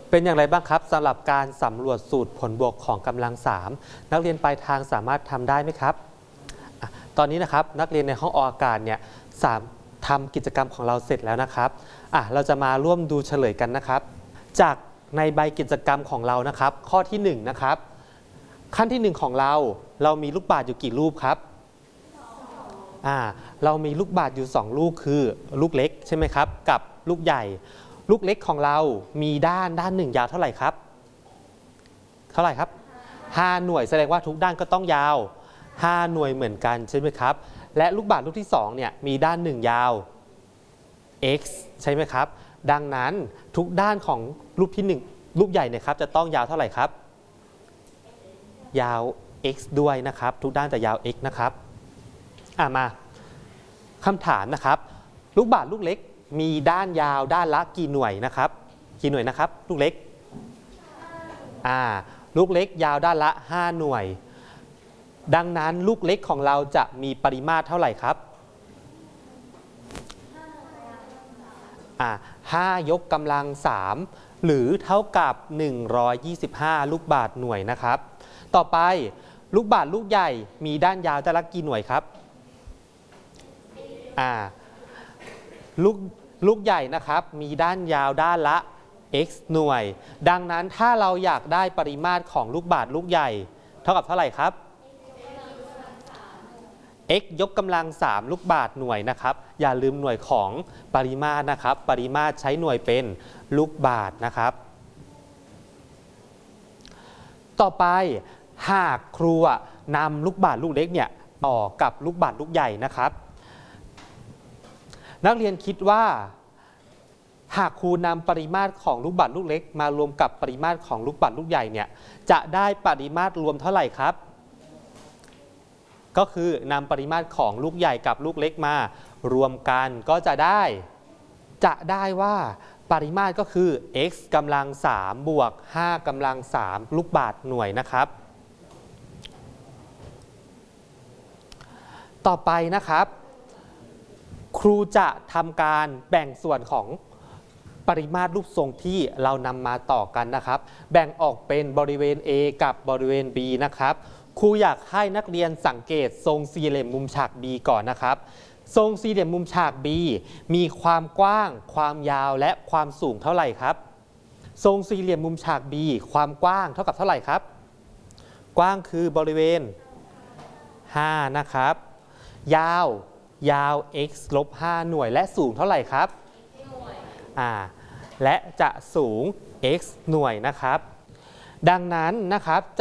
เป็นอย่างไรบ้างครับสำหรับการสำรวจสูตรผลบวกของกำลัง3นักเรียนปลายทางสามารถทำได้ไหมครับตอนนี้นะครับนักเรียนในห้องออกอากาศเนี่ยทำกิจกรรมของเราเสร็จแล้วนะครับเราจะมาร่วมดูเฉลยกันนะครับจากในใบกิจกรรมของเรานะครับข้อที่1นะครับขั้นที่1ของเรามีลูกบาศก์อยู่กี่รูปครับเรามีลูกบาศก์อยู่2ลูกคือลูกเล็กใช่ไหมครับกับลูกใหญ่ลูกเล็กของเรามีด้านหนึ่งยาวเท่าไหร่ครับ5 หน่วยแสดงว่าทุกด้านก็ต้องยาว5 หน่วยเหมือนกันใช่ไหมครับและลูกบาศก์ลูกที่2เนี่ยมีด้าน1ยาว x ใช่ไหมครับดังนั้นทุกด้านของรูปที่1รูปใหญ่เนี่ยครับจะต้องยาวเท่าไหร่ครับยาว x ด้วยนะครับทุกด้านจะยาว x นะครับมาคำถามนะครับลูกบาศก์ลูกเล็กมีด้านยาวด้านละกี่หน่วยนะครับลูกเล็กลูกเล็กยาวด้านละ5 หน่วยดังนั้นลูกเล็กของเราจะมีปริมาตรเท่าไหร่ครับ5 ยกกำลัง3หรือเท่ากับ125ลูกบาศก์หน่วยนะครับต่อไปลูกบาศก์ลูกใหญ่มีด้านยาวด้านละกี่หน่วยครับลูกใหญ่นะครับมีด้านยาวด้านละ x หน่วยดังนั้นถ้าเราอยากได้ปริมาตรของลูกบาศก์ลูกใหญ่เท่ากับเท่าไหร่ครับ x ยกกำลัง3ลูกบาศก์หน่วยนะครับอย่าลืมหน่วยของปริมาตรนะครับปริมาตรใช้หน่วยเป็นลูกบาศก์นะครับต่อไปหากครูนำลูกบาศก์ลูกเล็กเนี่ยต่อกับลูกบาศก์ลูกใหญ่นะครับนักเรียนคิดว่าหากครูนำปริมาตรของลูกบาศก์ลูกเล็กมารวมกับปริมาตรของลูกบาศก์ลูกใหญ่เนี่ยจะได้ปริมาตรรวมเท่าไหร่ครับก็คือนำปริมาตรของลูกใหญ่กับลูกเล็กมารวมกันก็จะได้ว่าปริมาตรก็คือ x กำลัง3บวก5กำลัง3ลูกบาศก์หน่วยนะครับต่อไปนะครับครูจะทำการแบ่งส่วนของปริมาตรรูปทรงที่เรานำมาต่อกันนะครับแบ่งออกเป็นบริเวณ A กับบริเวณ B นะครับครูอยากให้นักเรียนสังเกตทรงสี่เหลี่ยมมุมฉาก B ก่อนนะครับทรงสี่เหลี่ยมมุมฉาก B มีความกว้างความยาวและความสูงเท่าไหร่ครับทรงสี่เหลี่ยมมุมฉาก B ความกว้างเท่ากับเท่าไหร่ครับกว้างคือบริเวณ5นะครับยาว x ลบ5หน่วยและสูงเท่าไหร่ครับและจะสูง x หน่วยนะครับดังนั้นนะครับ